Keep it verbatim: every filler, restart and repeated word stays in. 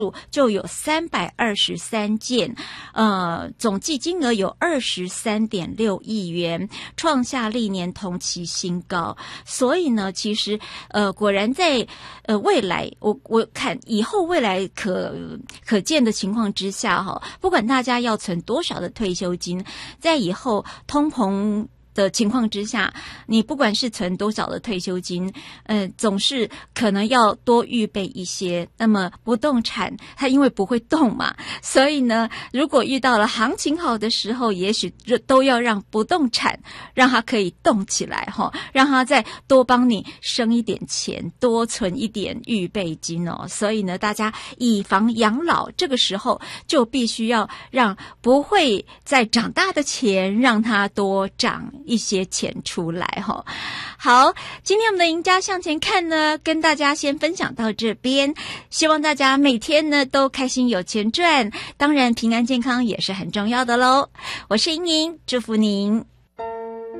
就有三百二十三件，呃，总计金额有二十三点六亿元，创下历年同期新高。所以呢，其实呃，果然在呃未来，我我看以后未来可可见的情况之下，哈，不管大家要存多少的退休金，在以后通膨的情况之下，你不管是存多少的退休金，呃，总是可能要多预备一些。那么不动产它因为不会动嘛，所以呢，如果遇到了行情好的时候，也许都要让不动产让它可以动起来哈，让它再多帮你生一点钱，多存一点预备金哦。所以呢，大家以房养老，这个时候就必须要让不会再长大的钱，让它多长一些钱出来哈。好，今天我们的赢家向前看呢，跟大家先分享到这边，希望大家每天呢都开心有钱赚，当然平安健康也是很重要的咯。我是莹莹，祝福您。